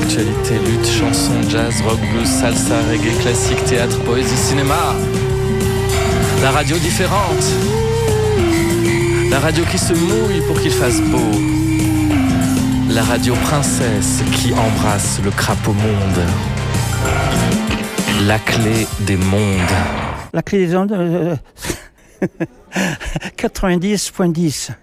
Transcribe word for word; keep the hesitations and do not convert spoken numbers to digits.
actualité, lutte, chanson, jazz, rock, blues, salsa, reggae, classique, théâtre, poésie, cinéma. La radio différente. La radio qui se mouille pour qu'il fasse beau. La radio princesse qui embrasse le crapaud monde. La clé des mondes. La clé des ondes, euh, quatre-vingt-dix virgule dix.